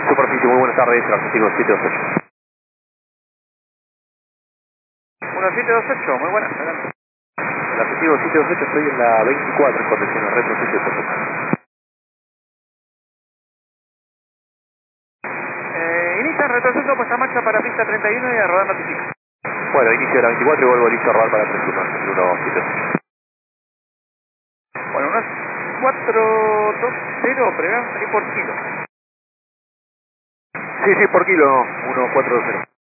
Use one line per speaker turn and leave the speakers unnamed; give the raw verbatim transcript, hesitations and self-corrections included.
Superficie, muy buenas tardes, Argentino siete dos ocho.
uno siete dos ocho, muy buenas, adelante.
El Argentino siete dos ocho, estoy en la veinticuatro en condiciones retro siete dos ocho.
Eh, inicia en retroceso, puesta en marcha para pista treinta y uno y a rodar notifica.
Bueno, inicio de la veinticuatro y vuelvo listo a rodar para treinta y uno, uno siete dos ocho.
Bueno, unos cuatro dos cero, pero salir por kilo.
Sí, sí, por kilo, uno cuatro dos cero.